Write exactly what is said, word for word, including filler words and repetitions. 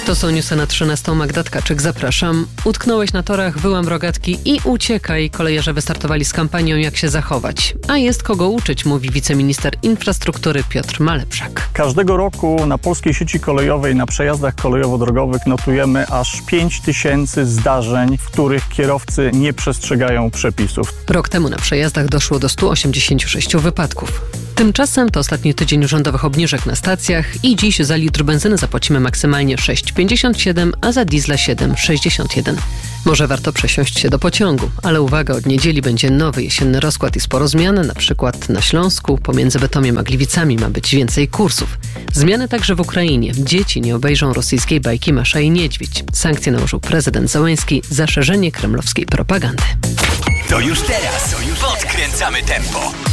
To są newsy na trzynastą. Magda Tkaczyk, zapraszam. Utknąłeś na torach, wyłam rogatki i uciekaj. Kolejarze wystartowali z kampanią Jak się zachować. A jest kogo uczyć, mówi wiceminister infrastruktury Piotr Malepszak. Każdego roku na polskiej sieci kolejowej, na przejazdach kolejowo-drogowych notujemy aż pięć tysięcy zdarzeń, w których kierowcy nie przestrzegają przepisów. Rok temu na przejazdach doszło do stu osiemdziesięciu sześciu wypadków. Tymczasem to ostatni tydzień rządowych obniżek na stacjach i dziś za litr benzyny zapłacimy maksymalnie sześć pięćdziesiąt siedem, a za diesla siedem sześćdziesiąt jeden. Może warto przesiąść się do pociągu, ale uwaga, od niedzieli będzie nowy jesienny rozkład i sporo zmian, na przykład na Śląsku pomiędzy Bytomiem a Gliwicami ma być więcej kursów. Zmiany także w Ukrainie. Dzieci nie obejrzą rosyjskiej bajki Masza i Niedźwiedź. Sankcje nałożył prezydent Zełenski za szerzenie kremlowskiej propagandy. To już teraz podkręcamy tempo.